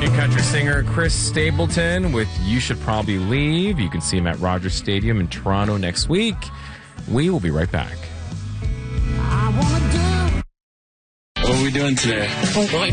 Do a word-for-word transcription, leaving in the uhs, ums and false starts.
New country singer Chris Stapleton with You Should Probably Leave. You can see him at Rogers Stadium in Toronto next week. We will be right back. What are we doing today?